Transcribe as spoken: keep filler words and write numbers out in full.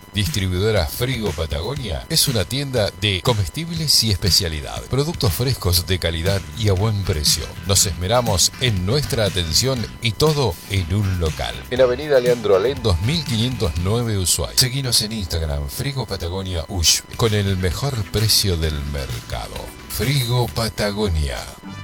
Distribuidora Frigo Patagonia es una tienda de comestibles y especialidad. Productos frescos de calidad y a buen precio. Nos esmeramos en nuestra atención y todo en un local. En Avenida Leandro Alem dos mil quinientos nueve Ushuaia. Seguinos en Instagram Frigo Patagonia Ush con el mejor precio del mercado. Frigo Patagonia.